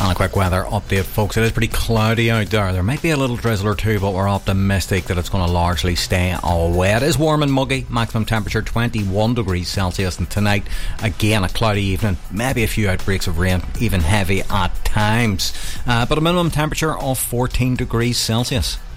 And a quick weather update, folks. It is pretty cloudy out there. There might be a little drizzle or two, but we're optimistic that it's going to largely stay all wet. It is warm and muggy. Maximum temperature 21 degrees Celsius. And tonight, again, a cloudy evening. Maybe a few outbreaks of rain, even heavy at times. But a minimum temperature of 14 degrees Celsius.